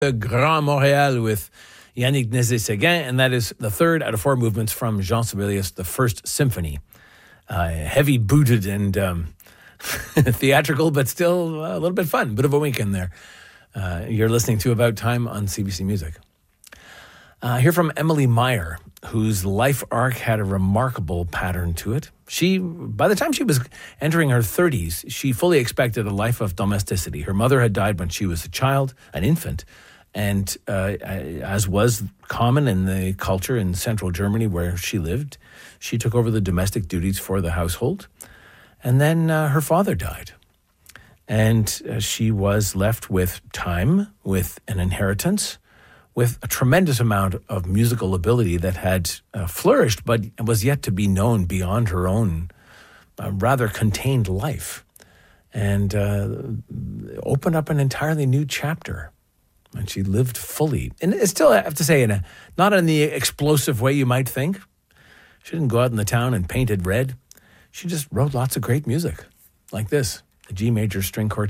The Grand Montréal with Yannick Nézet-Séguin, and that is the third out of four movements from Jean Sibelius, the First Symphony. Heavy-booted and theatrical, but still a little bit fun. Bit of a weekend there. You're listening to About Time on CBC Music. Hear from Emily Meyer, whose life arc had a remarkable pattern to it. By the time she was entering her 30s, she fully expected a life of domesticity. Her mother had died when she was a child, an infant, and as was common in the culture in central Germany where she lived, she took over the domestic duties for the household. And then her father died. And she was left with time, with an inheritance, with a tremendous amount of musical ability that had flourished, but was yet to be known beyond her own rather contained life, and opened up an entirely new chapter. And she lived fully. And still, I have to say, not in the explosive way you might think. She didn't go out in the town and paint it red. She just wrote lots of great music, like this, the G major string quartet.